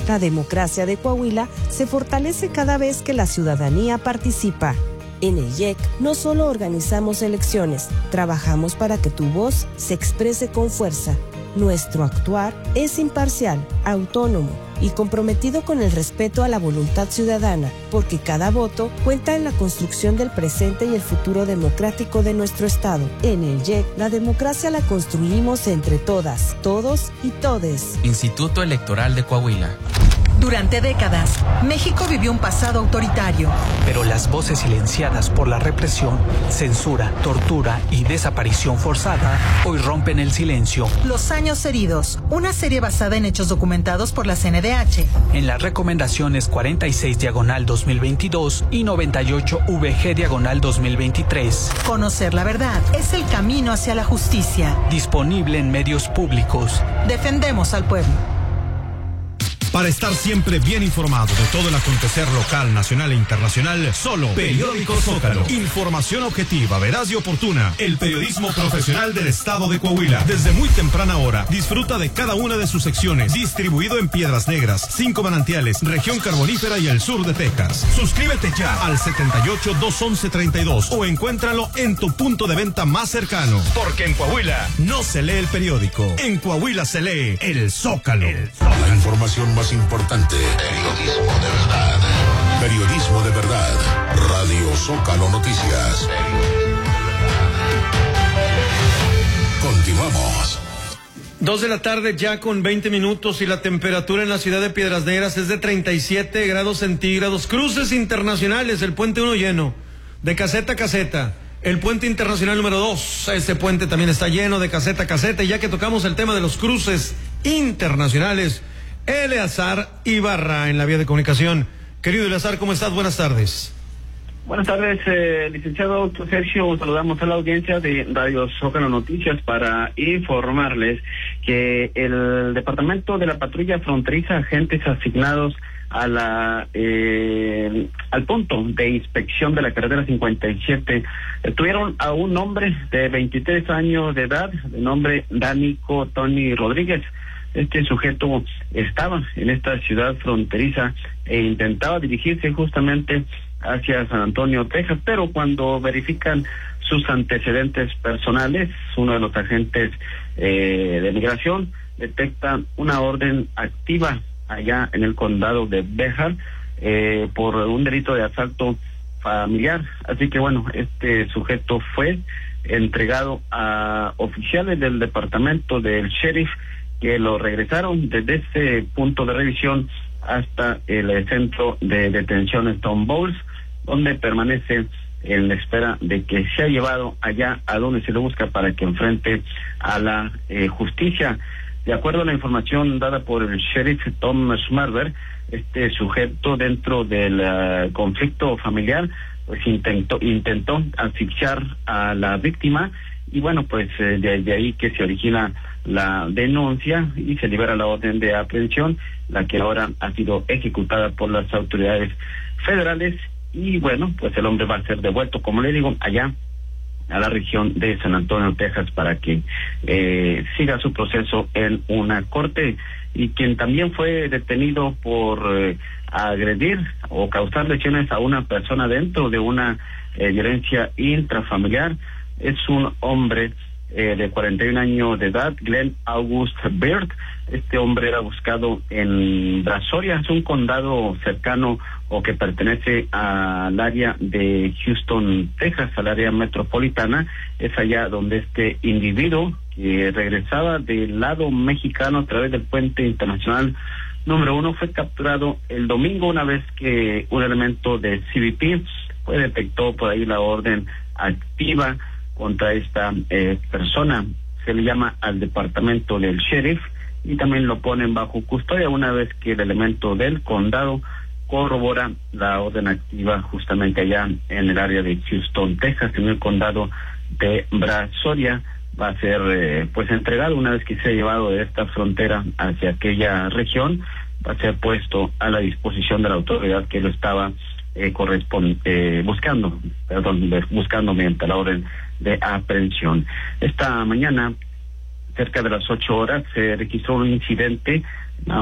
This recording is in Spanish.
La democracia de Coahuila se fortalece cada vez que la ciudadanía participa. En el IEC no solo organizamos elecciones, trabajamos para que tu voz se exprese con fuerza. Nuestro actuar es imparcial, autónomo y comprometido con el respeto a la voluntad ciudadana, porque cada voto cuenta en la construcción del presente y el futuro democrático de nuestro Estado. En el IEC, la democracia la construimos entre todas, todos y todes. Instituto Electoral de Coahuila. Durante décadas, México vivió un pasado autoritario. Pero las voces silenciadas por la represión, censura, tortura y desaparición forzada hoy rompen el silencio. Los años heridos, una serie basada en hechos documentados por la CNDH. En las recomendaciones 46/2022 y 98/VG/2023. Conocer la verdad es el camino hacia la justicia. Disponible en medios públicos. Defendemos al pueblo. Para estar siempre bien informado de todo el acontecer local, nacional e internacional, solo Periódico Zócalo. Información objetiva, veraz y oportuna. El periodismo profesional del Estado de Coahuila. Desde muy temprana hora, disfruta de cada una de sus secciones. Distribuido en Piedras Negras, 5 Manantiales, Región Carbonífera y el sur de Texas. Suscríbete ya al 78-211-32 o encuéntralo en tu punto de venta más cercano. Porque en Coahuila no se lee el periódico. En Coahuila se lee el Zócalo. La información más importante. Periodismo de verdad. Periodismo de verdad. Radio Zócalo Noticias. Continuamos. 2 de la tarde ya con 20 minutos y la temperatura en la ciudad de Piedras Negras es de 37 grados centígrados. Cruces internacionales, el puente 1 lleno, de caseta a caseta. El puente internacional número 2, este puente también está lleno de caseta a caseta. Y ya que tocamos el tema de los cruces internacionales, Eleazar Ibarra en la vía de comunicación. Querido Eleazar, ¿cómo estás? Buenas tardes. Buenas tardes, licenciado Sergio. Saludamos a la audiencia de Radio Zócalo Noticias para informarles que el Departamento de la Patrulla Fronteriza, agentes asignados a al punto de inspección de la carretera 57, tuvieron a un hombre de 23 años de edad, de nombre Dánico Tony Rodríguez. Este sujeto estaba en esta ciudad fronteriza e intentaba dirigirse justamente hacia San Antonio, Texas, pero cuando verifican sus antecedentes personales, uno de los agentes de migración detecta una orden activa allá en el condado de Béjar por un delito de asalto familiar. Así que bueno, este sujeto fue entregado a oficiales del departamento del sheriff, que lo regresaron desde ese punto de revisión hasta el centro de detención Stone Bowls, donde permanece en la espera de que sea llevado allá a donde se lo busca para que enfrente a la justicia. De acuerdo a la información dada por el sheriff Tom Schmarber, este sujeto, dentro del conflicto familiar, pues intentó asfixiar a la víctima, y bueno, pues de ahí que se origina la denuncia y se libera la orden de aprehensión, la que ahora ha sido ejecutada por las autoridades federales. Y bueno, pues el hombre va a ser devuelto, como le digo, allá a la región de San Antonio, Texas, para que siga su proceso en una corte. Y quien también fue detenido por agredir o causar lesiones a una persona dentro de una violencia intrafamiliar es un hombre de 41 años de edad, Glenn August Bird. Este hombre era buscado en Brazoria, es un condado cercano o que pertenece al área de Houston, Texas, al área metropolitana. Es allá donde este individuo, que regresaba del lado mexicano a través del puente internacional número 1, fue capturado el domingo, una vez que un elemento de CBP pues detectó por ahí la orden activa contra esta persona. Se le llama al departamento del sheriff y también lo ponen bajo custodia, una vez que el elemento del condado corrobora la orden activa justamente allá en el área de Houston, Texas, en el condado de Brazoria. Va a ser pues entregado una vez que sea llevado de esta frontera hacia aquella región. Va a ser puesto a la disposición de la autoridad que lo estaba buscando mediante la orden de aprehensión. Esta mañana, cerca de las 8 horas, se registró un incidente